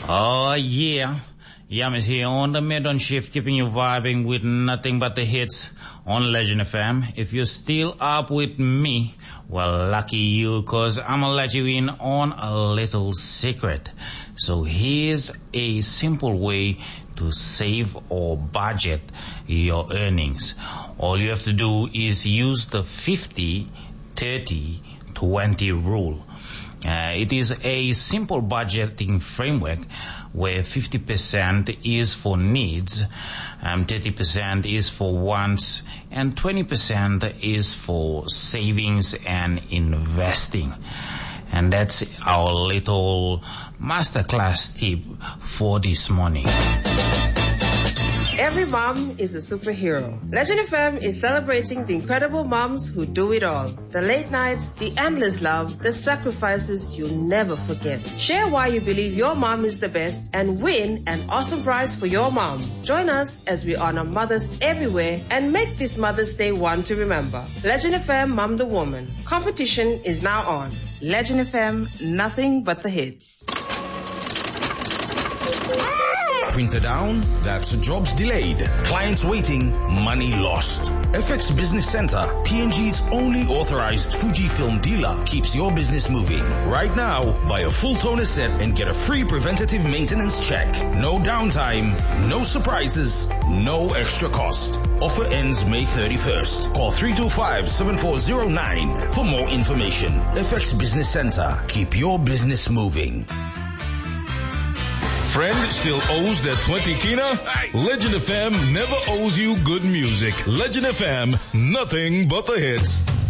Oh, yeah. Yamis here on the mid-on shift, keeping you vibing with nothing but the hits on Legend FM. If you're still up with me, well, lucky you, cause I'm gonna let you in on a little secret. So here's a simple way to save or budget your earnings. All you have to do is use the 50-30-20 rule. It is a simple budgeting framework where 50% is for needs, 30% is for wants, and 20% is for savings and investing. And that's our little masterclass tip for this morning. Every mom is a superhero. Legend FM is celebrating the incredible moms who do it all. The late nights, the endless love, the sacrifices you'll never forget. Share why you believe your mom is the best and win an awesome prize for your mom. Join us as we honor mothers everywhere and make this Mother's Day one to remember. Legend FM Mom the Woman. Competition is now on. Legend FM, nothing but the hits. Printer down? That's jobs delayed. Clients waiting, money lost. FX Business Center, PNG's only authorized Fujifilm dealer, keeps your business moving. Right now, buy a full toner set and get a free preventative maintenance check. No downtime, no surprises, no extra cost. Offer ends May 31st. Call 325-7409 for more information. FX Business Center, keep your business moving. Friend still owes that 20 kina? Legend FM never owes you good music. Legend FM, nothing but the hits.